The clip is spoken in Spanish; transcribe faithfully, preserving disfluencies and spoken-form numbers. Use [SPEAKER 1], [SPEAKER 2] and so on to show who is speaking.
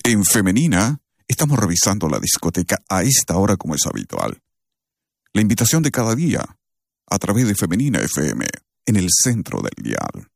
[SPEAKER 1] En Femenina, estamos revisando la discoteca a esta hora como es habitual. La invitación de cada día, a través de Femenina F M, en el centro del dial.